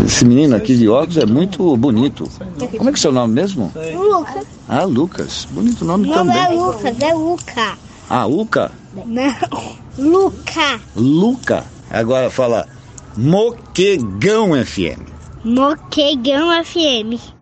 Esse menino aqui de óculos é muito bonito. Como é que é o seu nome mesmo? Lucas. Ah, Lucas. Bonito nome Não também. é Lucas, é Luca. Ah, Luca? Não. Luca. Luca. Agora fala Moquegão FM. Moquegão FM.